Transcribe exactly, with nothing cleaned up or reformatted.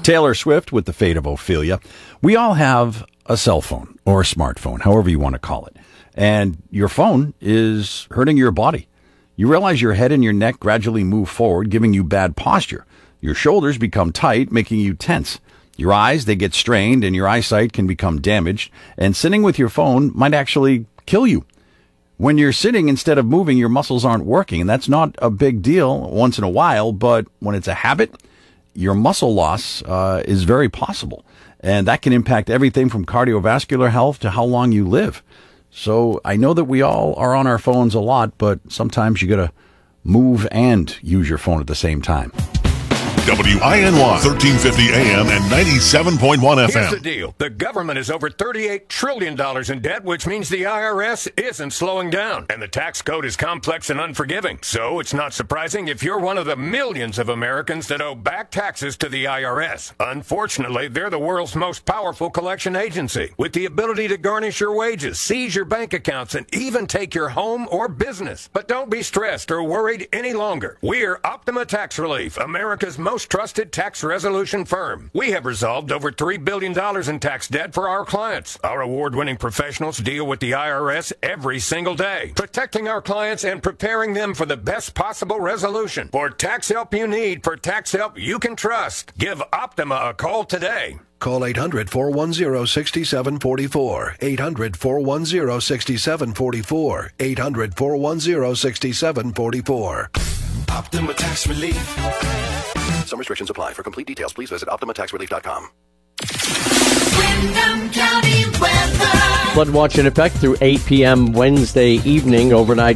Taylor Swift with The Fate of Ophelia. We all have a cell phone or a smartphone, however you want to call it. And your phone is hurting your body. You realize your head and your neck gradually move forward, giving you bad posture. Your shoulders become tight, making you tense. Your eyes, they get strained, and your eyesight can become damaged. And sitting with your phone might actually kill you. When you're sitting instead of moving, your muscles aren't working. And that's not a big deal once in a while, but when it's a habit, your muscle loss uh, is very possible. And that can impact everything from cardiovascular health to how long you live. So I know that we all are on our phones a lot, but sometimes you got to move and use your phone at the same time. W I N Y, thirteen fifty A M and ninety-seven point one F M. Here's the deal. The government is over thirty-eight trillion dollars in debt, which means the I R S isn't slowing down. And the tax code is complex and unforgiving. So it's not surprising if you're one of the millions of Americans that owe back taxes to the I R S. Unfortunately, they're the world's most powerful collection agency, with the ability to garnish your wages, seize your bank accounts, and even take your home or business. But don't be stressed or worried any longer. We're Optima Tax Relief, America's most trusted tax resolution firm. We have resolved over three billion dollars in tax debt for our clients. Our award-winning professionals deal with the I R S every single day, protecting our clients and preparing them for the best possible resolution. For tax help you need, for tax help you can trust, give Optima a call today. Call eight hundred, four one zero, six seven four four. eight hundred, four one zero, six seven four four. eight hundred, four one zero, six seven four four. Optima Tax Relief. Some restrictions apply. For complete details, please visit optima tax relief dot com. Windham County weather. Flood watch in effect through eight p.m. Wednesday evening. Overnight